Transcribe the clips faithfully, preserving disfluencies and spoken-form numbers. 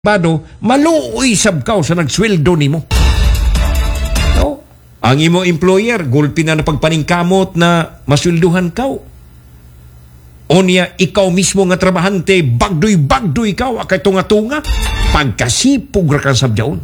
Bado, maluoy sabkaw sa nagsweldo nimo. No? Ang imo employer, gulpi na napagpaningkamot na maswelduhan kaw. O niya, ikaw mismo nga trabahante, bagdoy-bagdoy ikaw, akay tunga-tunga, pagkasipog ra ka sabjaon.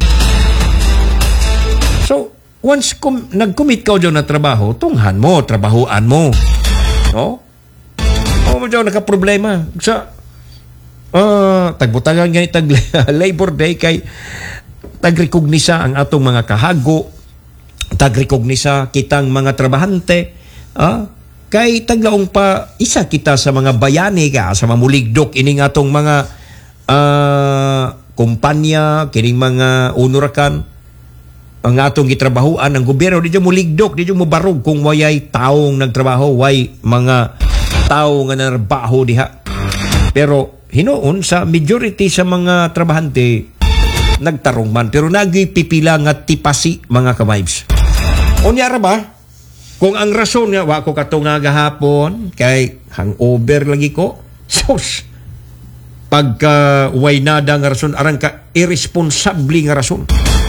So, once kum- nag-commit ka dyan na trabaho, tunghan mo, trabahoan mo. No? O mo dyan, nakaproblema. Sa, Uh, tagbutagan nga tag Labor Day kay tagrekognisa ang atong mga kahago, tagrekognisa kitang mga trabahante, uh, kay taglaong pa isa kita sa mga bayani ka sa mamuligdok ining atong mga uh, kumpanya, kining mga unurakan ang atong gitrabahoan ng gobyerno. Di mo muligdok, di mo barog kung wayay taong nagtrabaho, way mga tao nga narbaho diha. Pero hinoon sa majority sa mga trabahante nagtarong man, pero nagipipila nga tipasi mga ka-vibes. Unya ra ba? Kung ang rason nga wa ko kato nga gahapon kay hangover lagi ko. Sus. Pagka way nada nga rason arang ka irresponsable nga rason.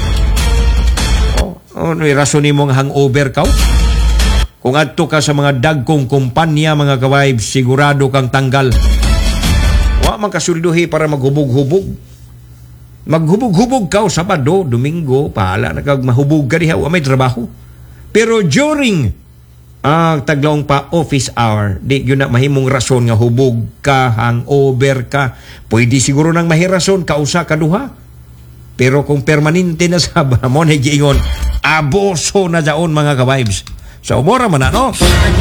Oh, ano rason nimo nga hangover ka? Kung adto ka sa mga dagkong kumpanya mga ka-vibes, sigurado kang tanggal. Wa man kasulduhi para maghubog-hubog. Maghubog-hubog ka Sabado, Domingo, pahala na kag mahubog ka diha, wa may trabaho. Pero during ang uh, taglaong pa office hour, di yun na mahimong rason nga hubog ka, hangover ka. Pwede siguro nang mahirason ka usa ka duha. Pero kung permanente na sa mo na giingon, aboso na daon mga ka-vibes. So, umora man na, no?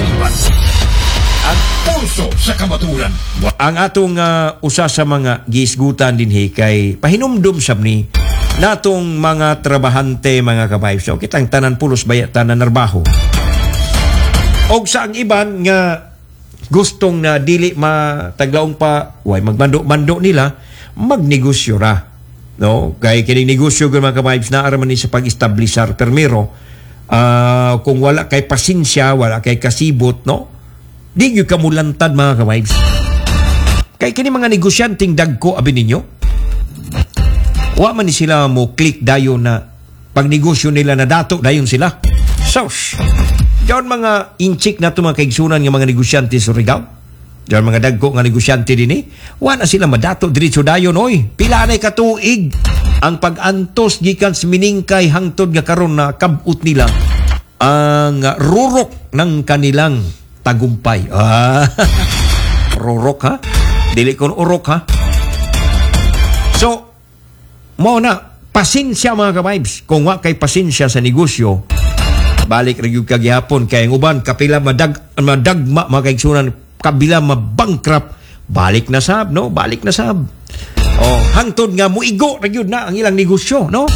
Ang pulso sa kamaturan. Ang atong uh, usa sa mga gisgutan dinhi kay pahinumdum sab ni natong mga trabahante mga ka-vibes. So kitang tanan pulos baya tanan narbaho. Og sa ang iban nga gustong na dili mataglaong pa way magbando-bando nila, magnegosyo ra. No? Kay kining negosyo gyud mga ka-vibes naa ra man ni sa pag-establisar permiro. Uh, kung wala kay pasensya, wala kay kasibot, no? Di yung kamulantad mga ka-vibes. Kaya kini mga negosyanteng dagko abi ninyo, wa man ni sila mo click dayon na pag negosyo nila na dato dayon sila. Sos. Diyan mga inchik na ito mga kaigsunan ng mga negosyante sa Rigao. Diyan mga dagko nga negosyante din eh. Wa na sila madato diretso dayon oy. Pila na katuig ang pag-antos gikan sa miningkay hangtod nga karon na kabut nila ang rurok ng kanilang tagumpay. Ah, rurok ha? Dili kon urok ha? So, mo na, pasensya mga ka-vibes. Kung wa kay pasensya sa negosyo, balik rin yung kagihapon, kaya ang uban, kapila madag, madagma, mga kaigsunan, kabila mabankrupt, balik na sab, no? Balik na sab. Oh, hangtod nga, muigo rin yun na ang ilang negosyo, no?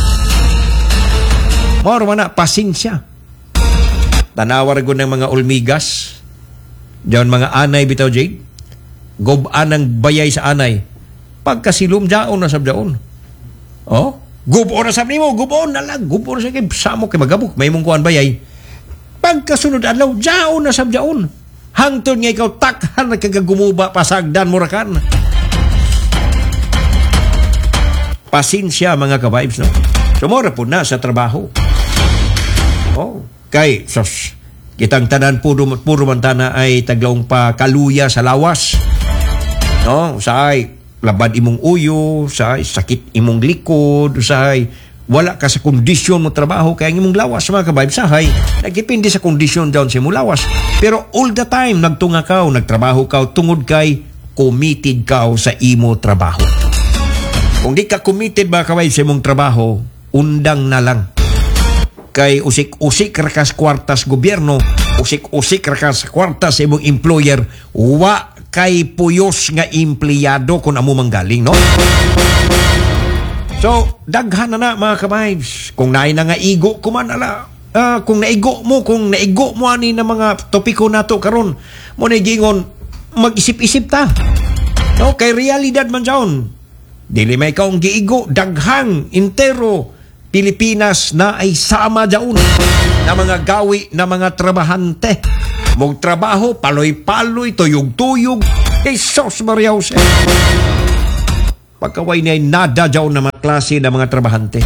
Mo na, pasensya. Tanawar ko ng mga ulmigas, diyan mga anay bitaw Jade, gob-an ang bayay sa anay, pagkasilom daon na sab daon. Oh, gubo na sab nimo, gubo na lang, gubo na sa kay samo kay magabok, may mong kuan bayay. Pagkasunod adlaw, daon na sab daon. Hangtod nga ikaw takhan na kagagumuba pasagdan mo ra kan. Pasensya mga ka-vibes, no? Sumora po na sa trabaho. Oh, kay sos kitang tanan puro, puro mantana ay taglaong pa kaluya sa lawas. No? Usahay, labad imong uyo, usahay, sakit imong likod, usahay, wala ka sa kondisyon mo trabaho, kaya imong lawas, mga kabayb, usahay, nagdepende sa kondisyon down sa imong lawas. Pero all the time, nagtunga ka, nagtrabaho ka, tungod kay committed ka sa imo trabaho. Kung di ka committed, mga kabayb, sa imong trabaho, undang na lang. Kay usik-usik rakas kwartas gobyerno, usik-usik rakas kwartas sa imong employer, wa kay puyos nga empleyado kung amo manggaling, no? So, daghan na na mga ka-vibes. Kung naay na nga igo kuman ala, uh, kung naigo mo, kung naigo mo ani na mga topiko nato karon, mo na gingon mag-isip-isip ta. No, kay realidad man jaon. Dili may kaong giigo, daghang intero Pilipinas na ay sama daon na mga gawi na mga trabahante. Mong trabaho, paloy-paloy, tuyog-tuyog. Jesus Maria Jose. Pagkaway niya nada jaw na mga klase na mga trabahante.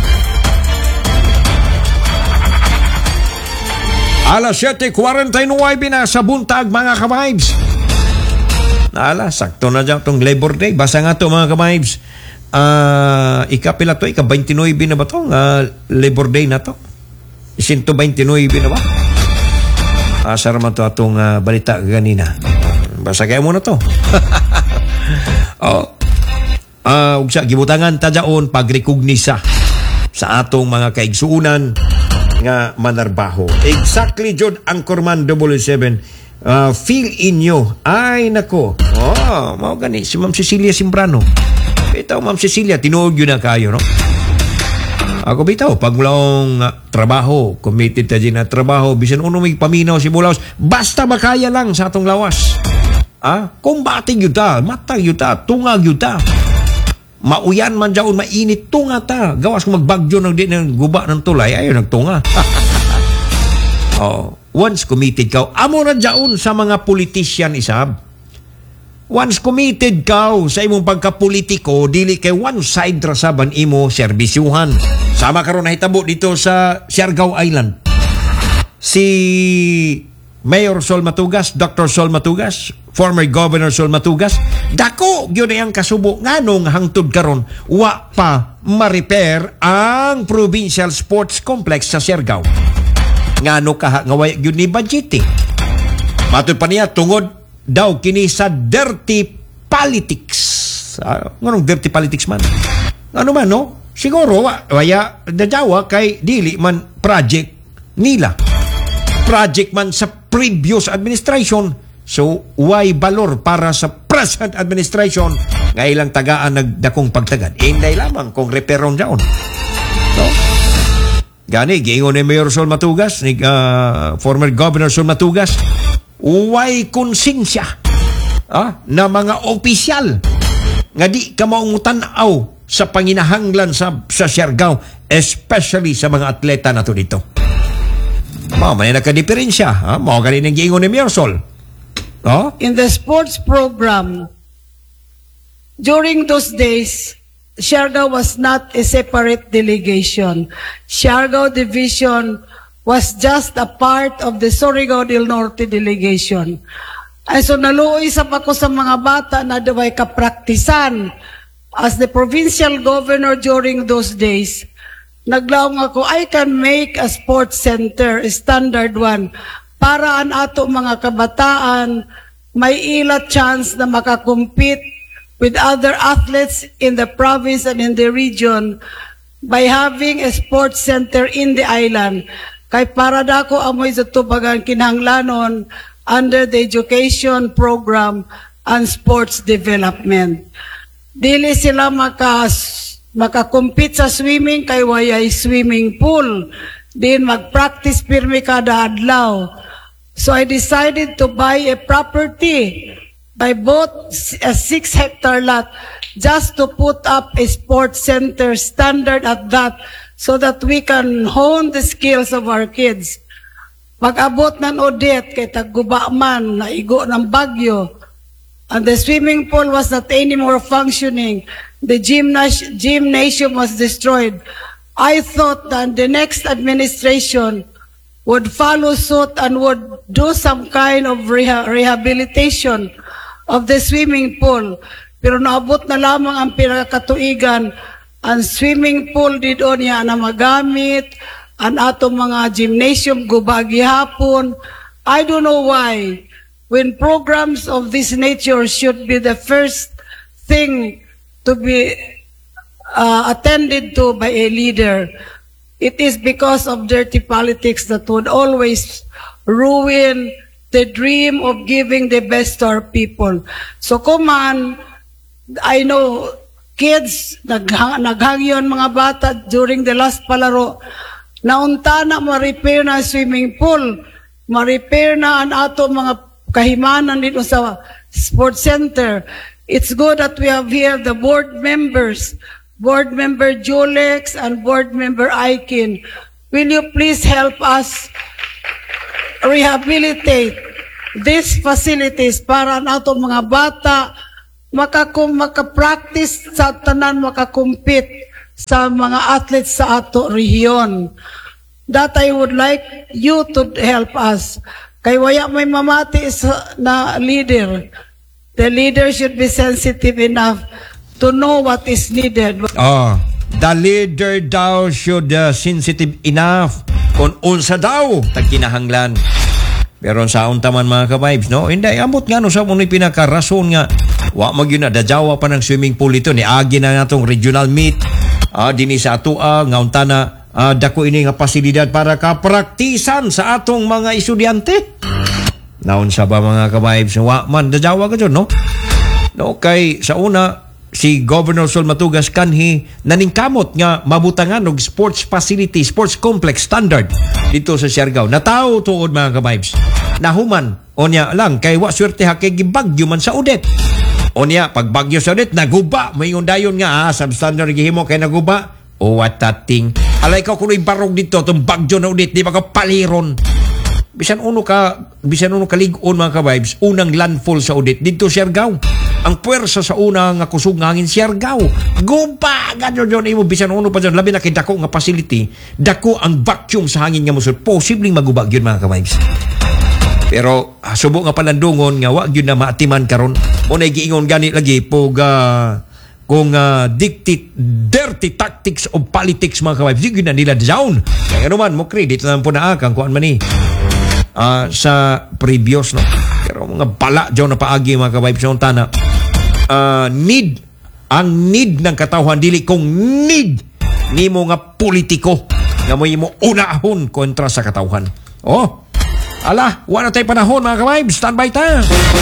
Alas siyete kuwarenta y nueve na sa buntag mga ka-vibes. Naala, sakto na dyan itong Labor Day. Basta nga ito mga ka-vibes. Uh, ikapila to, ika-twenty-nine na ba ito? Uh, Labor Day na to. one twenty-nine na ba? Asar man ito itong uh, balita ganina. Basta kaya mo na ito. Oh. Uh, sa gibutangan ta dyaon pagrekognisa sa atong mga kaigsuunan nga manarbaho. Exactly, Jod Anchorman double seven. Uh, feel inyo. Ay, nako. Oh, mao gani. Si Ma'am Cecilia Simbrano. Bitaw, Ma'am Cecilia, tinuod yun na kayo, no? Ako bitaw, pag mulaong uh, trabaho, committed ta din na trabaho, bisan uno may paminaw si Bulaos, basta makaya lang sa atong lawas. Ah? Kumbating yun ta, matang yun ta, tungag yun ta. Mauyan man dyaon, mainit, tunga ta. Gawas kung magbagyo ng di ng guba ng tulay, ayaw nagtunga. Oh, once committed ka, amo na dyaon sa mga politician isab. Once committed ka sa imong pagkapolitiko, dili kay one side rasaban imo serbisyuhan. Sama karon nahitabo dito sa Siargao Island. Si Mayor Sol Matugas, Doctor Sol Matugas, former Governor Sol Matugas, dako gyud ang kasubo nganong hangtod karon wa pa ma-repair ang Provincial Sports Complex sa Siargao. Ngano ka nga way gyud ni budgeting. Matud pa niya tungod daw kini sa dirty politics. Uh, nganong dirty politics man? Ano man no? Siguro wa waya dajawa kay dili man project nila. Project man sa previous administration. So, why balor para sa present administration nga ilang tagaan nagdakong pagtagad? Inday lamang kung reperon dyan. So, gani, giingon ni Mayor Sol Matugas, ni uh, former Governor Sol Matugas, why konsensya ah, na mga opisyal nga di ka maungutanaw sa panginahanglan sa, sa Siargao, especially sa mga atleta na to dito. Mao man nakadiferensya, ha? Mao ganin ang giingon ni Mayor Sol. Oh? In the sports program, during those days, Siargao was not a separate delegation. Siargao Division was just a part of the Surigao del Norte delegation. Ay so naluoy sa ako sa mga bata na daway kapraktisan as the provincial governor during those days. Naglaong ako, I can make a sports center, a standard one, para ang ato mga kabataan may ila chance na makakompete with other athletes in the province and in the region by having a sports center in the island. Kay para dako amoy sa tubagan kinahanglanon under the education program and sports development. Dili sila makas makakompete sa swimming kay wayay swimming pool. Din mag-practice pirmi kada adlaw. So I decided to buy a property. I bought a six hectare lot just to put up a sports center standard at that so that we can hone the skills of our kids. Pag-abot ng Odette kay tagguba man, naigo ng bagyo, and the swimming pool was not anymore functioning. The gymnas- gymnasium was destroyed. I thought that the next administration would follow suit and would do some kind of reha- rehabilitation of the swimming pool. Pero naabot na lamang ang pinakatuigan, ang swimming pool dito niya na magamit, ang atong mga gymnasium gubagi hapon. I don't know why. When programs of this nature should be the first thing to be uh, attended to by a leader, it is because of dirty politics that would always ruin the dream of giving the best to our people. So, kuman, I know kids, naghang, naghangyon mga bata during the last palaro, naunta na ma-repair na swimming pool, ma-repair na ang ato mga kahimanan dito sa sports center. It's good that we have here the board members, Board Member Julex and Board Member Aikin. Will you please help us rehabilitate these facilities para nato mga bata makakum makapractice sa tanan makakumpit sa mga athletes sa ato rehiyon. That I would like you to help us. Kay waya may mamati sa, na leader. The leader should be sensitive enough to know what is needed. Oh, the leader daw should uh, sensitive enough kung unsa daw tagkinahanglan. Pero sa untaman mga ka-vibes, no? Hindi, amot nga no sa muna pinakarason nga wa mag yun na, dajawa pa ng swimming pool ito, ni agi na nga itong regional meet, ah, dini sa atua, nga unta na, ah, dako ini nga pasilidad para kapraktisan sa atong mga estudyante. Naon sa ba mga ka-vibes, wa man, dajawa ka dyan, no? No, kay sa una, si Governor Sol Matugas kanhi naningkamot nga mabutangan og sports facility, sports complex standard dito sa Siargao. Nataw tuod mga ka-vibes. Nahuman, onya lang, kay wa swerte ha kay gibagyo man sa udet. Onya, pag bagyo sa udet, naguba. May dayon nga, ah, substandard gihimo kay naguba. O watating. Alay ka kuno'y barog dito, itong bagyo na udet, di ba ka paliron. Bisan uno ka, bisan uno kalig-on mga ka-vibes, unang landfall sa udet dito Siargao. Ang puwersa sa unang nga kusog nga hangin Siargao. Guba! Ganyan yun, imo, bisan uno pa dyan, labi na kay dako nga facility, dako ang vacuum sa hangin nga musod, posibleng magubag yun mga ka-vibes. Pero ah, subo nga palandungon nga wag yun na maatiman karon. Unay giingon gani lagi pog uh, kung uh, dictate dirty tactics of politics mga ka-vibes, di yun na nila down. Kaya naman mo credit na po na akang kuan man ni. Uh, sa previous, no? Pero mga bala dyan na paagi mga ka-vibes sa untana, uh, need ang need ng katawhan dili kung need ni mo nga politiko nga mo imo unahon kontra sa katawhan. Oh, ala, wala tayo panahon mga ka-vibes, standby ta.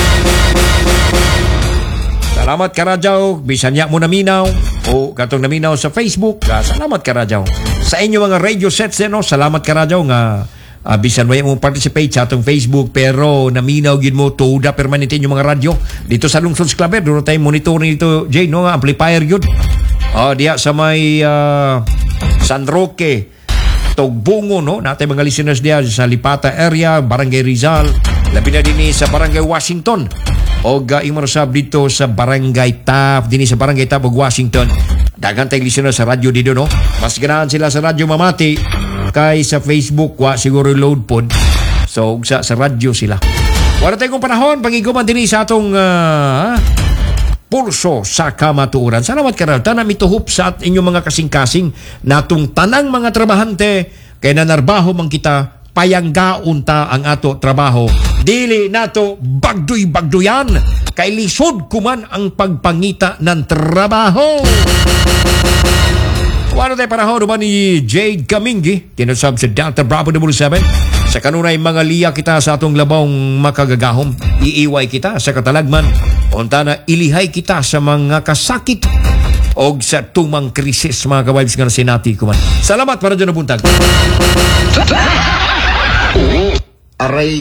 Salamat ka Radyaw, bisan niya mo naminaw o katong naminaw sa Facebook. Salamat ka Radyaw sa inyo mga radio sets, eh, no? Salamat ka Radyaw nga Uh, bisan mo yung participate sa atong Facebook pero naminaw gid mo tuda permanente yung mga radyo dito sa Lungsod Club. Doon tayo monitoring dito Jay, no, amplifier yun. Uh, diya sa may uh, San Roque, Tugbungo, no, natin mga listeners diya sa Lipata area, Barangay Rizal, labi na din sa Barangay Washington o uh, imarasab dito sa Barangay Taft, din sa Barangay Taft og Washington. Dagan tayo listeners sa radyo dito, no, mas ganahan sila sa radyo mamati kay sa Facebook wa siguro load pod, so sa, sa radyo sila. Wala tayong panahon pangiguman din sa atong uh, pulso sa kamatuoran. Salamat ka Radyaw na mituhop sa inyong mga kasing-kasing natong tanang mga trabahante kay nanarbaho man kita payanggaon ta ang ato trabaho, dili nato bagdoy-bagdoyan kay lisod kuman ang pagpangita ng trabaho. Wala tayo panahon naman ni Jade Kamingi, tinasab sa Delta Bravo double seven. Sa kanunay mga liya kita sa atong labawng makagagahom, iiway kita sa katalagman, unta na ilihay kita sa mga kasakit o sa tumang krisis mga ka-vibes nga na sinati kuman. Salamat para dyan na buntag. Aray